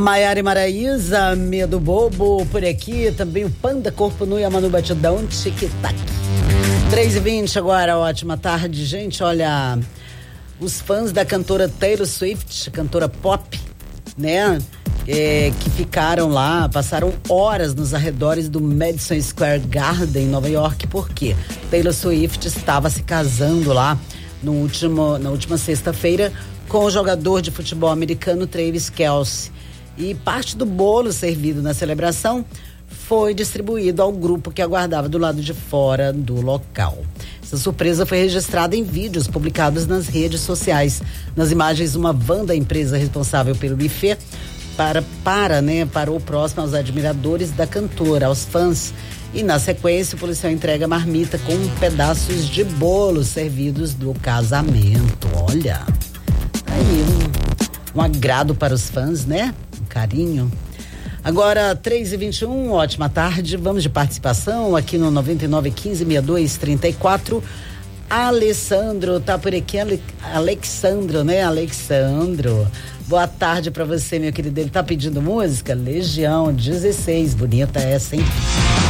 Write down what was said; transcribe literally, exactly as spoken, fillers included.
Maiara e Maraísa, Medo Bobo, por aqui, também o Panda, Corpo Nu e a Manu Batidão, tic-tac. três e vinte agora, ótima tarde, gente. Olha, os fãs da cantora Taylor Swift, cantora pop, né, é, que ficaram lá, passaram horas nos arredores do Madison Square Garden, em Nova York, porque Taylor Swift estava se casando lá no último, na última sexta-feira com o jogador de futebol americano Travis Kelce. E parte do bolo servido na celebração foi distribuído ao grupo que aguardava do lado de fora do local. Essa surpresa foi registrada em vídeos publicados nas redes sociais. Nas imagens, uma van da empresa responsável pelo buffet para, para, né, parou próximo aos admiradores da cantora, aos fãs. E na sequência, o policial entrega a marmita com pedaços de bolo servidos do casamento. Olha, aí um, um agrado para os fãs, né? Um carinho. Agora, três e vinte e um, ótima tarde. Vamos de participação aqui no noventa e nove, quinze, sessenta e dois, trinta e quatro. Alessandro, tá por aqui. Ale, Alexandro, né? Alexandro. Boa tarde pra você, meu querido. Ele tá pedindo música? Legião dezesseis. Bonita essa, hein?